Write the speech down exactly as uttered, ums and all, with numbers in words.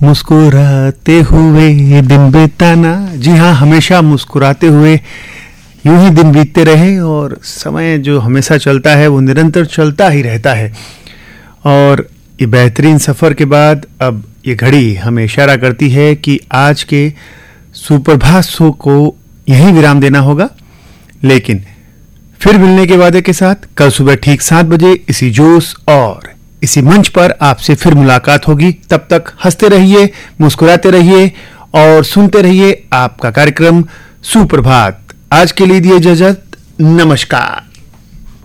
मुस्कुराते हुए दिन बिताना। जी हाँ, हमेशा मुस्कुराते हुए यूं ही दिन बीतते रहे और समय जो हमेशा चलता है वो निरंतर चलता ही रहता है। और ये बेहतरीन सफ़र के बाद अब ये घड़ी हमें इशारा करती है कि आज के सुप्रभात शो को यहीं विराम देना होगा, लेकिन फिर मिलने के वादे के साथ कल सुबह ठीक सात बजे इसी जोश और इसी मंच पर आपसे फिर मुलाकात होगी। तब तक हंसते रहिए, मुस्कुराते रहिए और सुनते रहिए आपका कार्यक्रम सुप्रभात। आज के लिए दिए इजाजत, नमस्कार।